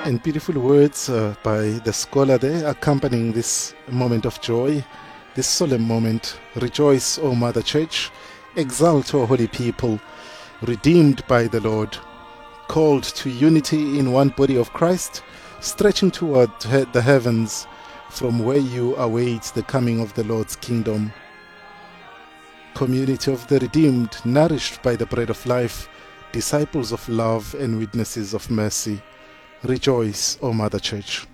And beautiful words by the scholar there accompanying this moment of joy, this solemn moment. Rejoice, O Mother Church, exult, O holy people, redeemed by the Lord, called to unity in one body of Christ, stretching toward the heavens, from where you await the coming of the Lord's kingdom. Community of the redeemed, nourished by the bread of life, disciples of love and witnesses of mercy. Rejoice, O Mother Church.